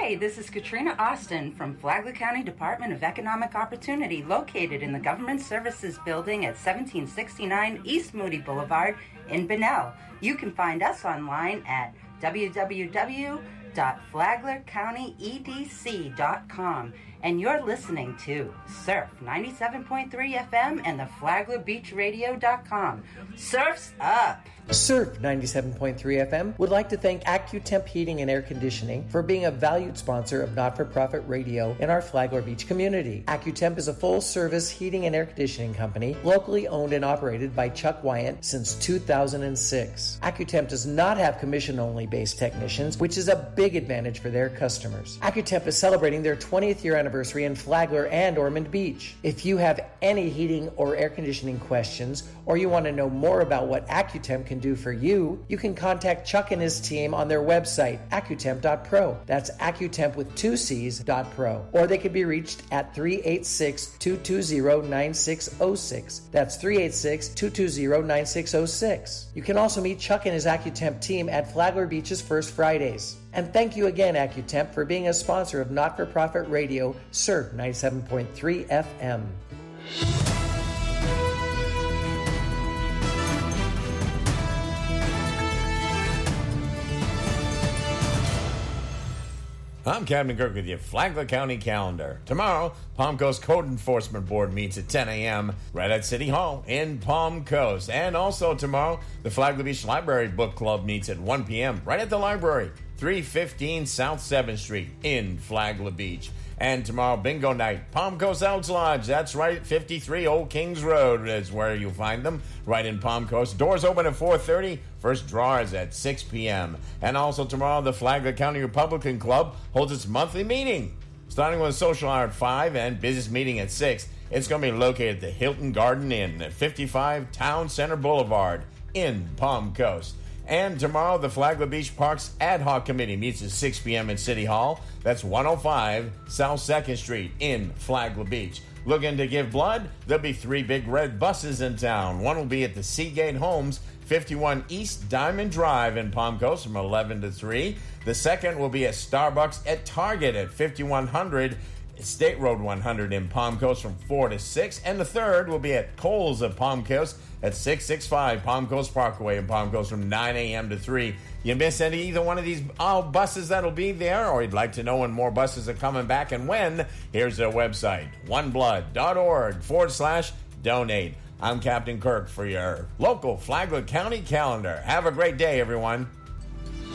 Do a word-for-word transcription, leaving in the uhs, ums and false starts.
Hey, this is Katrina Austin from Flagler County Department of Economic Opportunity, located in the Government Services Building at seventeen sixty-nine East Moody Boulevard in Bunnell. You can find us online at w w w dot flagler county e d c dot com. And you're listening to Surf ninety-seven point three F M and the flagler beach radio dot com. Surf's up! Surf ninety-seven point three F M would like to thank AccuTemp Heating and Air Conditioning for being a valued sponsor of Not-for-Profit Radio in our Flagler Beach community. AccuTemp is a full-service heating and air conditioning company locally owned and operated by Chuck Wyant since two thousand six. AccuTemp does not have commission-only based technicians, which is a big advantage for their customers. AccuTemp is celebrating their twentieth year anniversary in Flagler and Ormond Beach. If you have any heating or air conditioning questions, or you want to know more about what AccuTemp can do for you, you can contact Chuck and his team on their website, accutemp dot pro. That's AccuTemp with two C's dot pro. Or they can be reached at three eight six, two two zero, nine six zero six. That's three eight six, two two zero, nine six zero six. You can also meet Chuck and his AccuTemp team at Flagler Beach's First Fridays. And thank you again, AccuTemp, for being a sponsor of Not-for-Profit Radio, Surf ninety-seven point three F M. I'm Captain Kirk with your Flagler County calendar. Tomorrow, Palm Coast Code Enforcement Board meets at ten a.m. right at City Hall in Palm Coast. And also tomorrow, the Flagler Beach Library Book Club meets at one p.m. right at the library, three fifteen South seventh Street in Flagler Beach. And tomorrow, bingo night, Palm Coast Elks Lodge. That's right, fifty-three Old Kings Road is where you'll find them, right in Palm Coast. Doors open at four thirty. First draw is at six p.m. And also tomorrow, the Flagler County Republican Club holds its monthly meeting, starting with a social hour at five and business meeting at six. It's going to be located at the Hilton Garden Inn at fifty-five Town Center Boulevard in Palm Coast. And tomorrow, the Flagler Beach Parks Ad Hoc Committee meets at six p.m. at City Hall. That's one oh five South second Street in Flagler Beach. Looking to give blood? There'll be three big red buses in town. One will be at the Seagate Homes, fifty-one East Diamond Drive in Palm Coast from eleven to three. The second will be at Starbucks at Target at fifty-one hundred State Road one hundred in Palm Coast from four to six. And the third will be at Kohl's of Palm Coast at six sixty-five Palm Coast Parkway in Palm Coast from nine a.m. to three. You miss any either one of these uh, buses that'll be there, or you'd like to know when more buses are coming back and when, here's their website, oneblood.org forward slash donate. I'm Captain Kirk for your local Flagler County calendar. Have a great day, everyone.